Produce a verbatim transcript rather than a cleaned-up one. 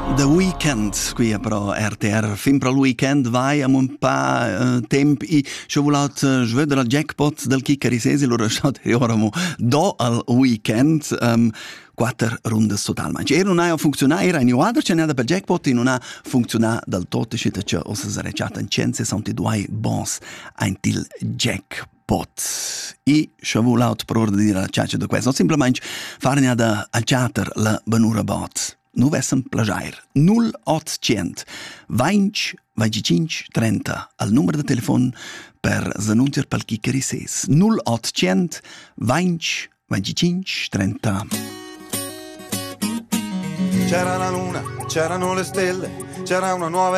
The Weekend, qui è però R T R, fin pro il weekend vai a un pa uh, temp i ci ho voluto uh, svedere il jackpot del Chiccari Sesi, lo lasciate ora do al weekend, um, quattro runde totalmente. E non ha funzionato, era in quadro, c'è nada per jackpot e non ha funzionato del tutto, c'è che ho sesareciato in centosessantadue bons ein til jackpot. E ci ho voluto per ora di dire alla ciaccia di questo, semplicemente fare nada al chatter la benura bot. Nu vessem plagiar. null ottocento venti venticinque trenta al numero de telefon per s'annunziar pel Chiccari Ses. null ottocento venti venticinque trenta. C'era la luna, c'erano le stelle, c'era una nuova